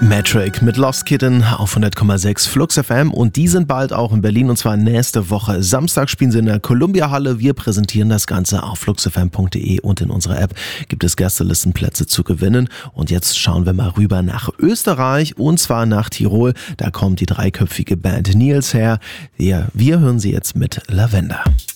Metric mit Lost Kitten auf 100,6 Flux FM und die sind bald auch in Berlin und zwar nächste Woche. Samstag spielen sie in der Columbia Halle. Wir präsentieren das Ganze auf fluxfm.de und in unserer App gibt es Gästelistenplätze zu gewinnen. Und jetzt schauen wir mal rüber nach Österreich und zwar nach Tirol. Da kommt die dreiköpfige Band Nils her. Wir hören sie jetzt mit Lavender.